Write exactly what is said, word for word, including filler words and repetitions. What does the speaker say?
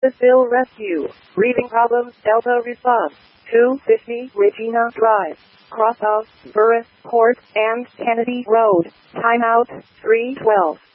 Cecil Rescue. Breathing problems, Delta response. two fifty Regina Drive, Cross of Burris Court and Kennedy Road. Timeout, three twelve.